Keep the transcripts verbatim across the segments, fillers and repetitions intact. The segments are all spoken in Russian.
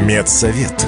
Медсовет.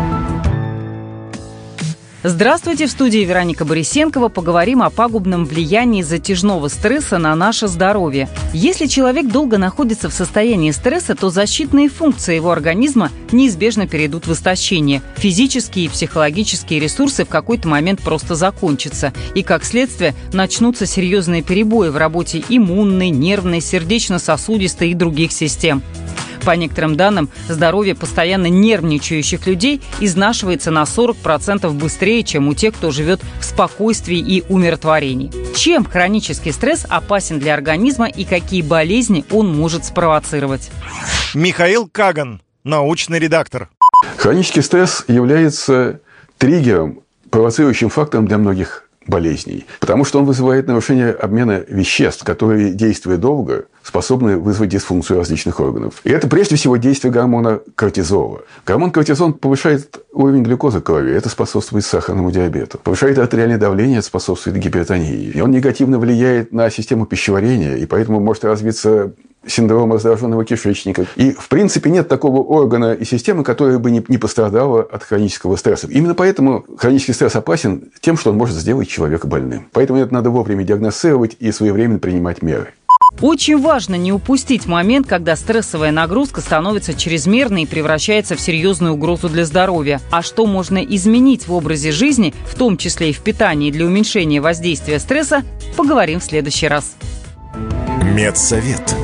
Здравствуйте, в студии Вероника Борисенкова. Поговорим о пагубном влиянии затяжного стресса на наше здоровье. Если человек долго находится в состоянии стресса, то защитные функции его организма неизбежно перейдут в истощение. Физические и психологические ресурсы в какой-то момент просто закончатся. И, как следствие, начнутся серьезные перебои в работе иммунной, нервной, сердечно-сосудистой и других систем. По некоторым данным, здоровье постоянно нервничающих людей изнашивается на сорок процентов быстрее, чем у тех, кто живет в спокойствии и умиротворении. Чем хронический стресс опасен для организма и какие болезни он может спровоцировать? Михаил Каган, научный редактор. Хронический стресс является триггером, провоцирующим фактором для многих болезней, потому что он вызывает нарушение обмена веществ, которые, действуя долго, способны вызвать дисфункцию различных органов. И это прежде всего действие гормона кортизола. Гормон кортизол повышает уровень глюкозы в крови, это способствует сахарному диабету. Повышает артериальное давление, это способствует гипертонии. И он негативно влияет на систему пищеварения, и поэтому может развиться синдром раздраженного кишечника. И, в принципе, нет такого органа и системы, которая бы не, не пострадала от хронического стресса. Именно поэтому хронический стресс опасен тем, что он может сделать человека больным. Поэтому это надо вовремя диагностировать и своевременно принимать меры. Очень важно не упустить момент, когда стрессовая нагрузка становится чрезмерной и превращается в серьезную угрозу для здоровья. А что можно изменить в образе жизни, в том числе и в питании, для уменьшения воздействия стресса, поговорим в следующий раз. Медсовет.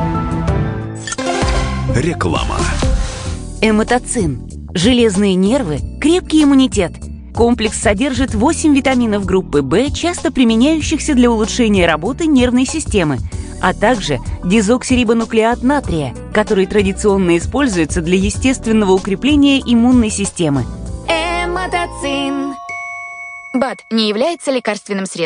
Реклама. Эмотоцин. Железные нервы, крепкий иммунитет. Комплекс содержит восемь витаминов группы В, часто применяющихся для улучшения работы нервной системы, а также дезоксирибонуклеат натрия, который традиционно используется для естественного укрепления иммунной системы. Эмотоцин. БАД не является лекарственным средством.